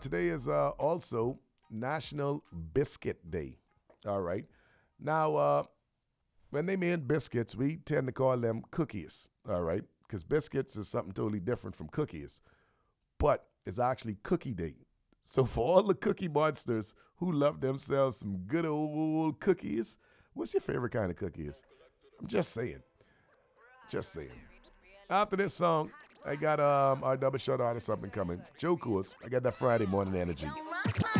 today is also National Biscuit Day. All right. Now, when they make biscuits, we tend to call them cookies. All right. Because biscuits is something totally different from cookies. But it's actually Cookie Day. So for all the cookie monsters who love themselves some good old cookies, what's your favorite kind of cookies? I'm just saying. Just saying. After this song, I got our double shot artist up and coming. Joe Coors. I got that Friday morning energy.